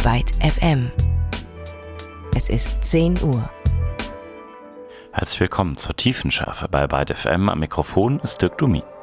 Byte FM. Es ist 10 Uhr. Herzlich willkommen zur Tiefenschärfe bei Byte FM. Am Mikrofon ist Dirk Dumin.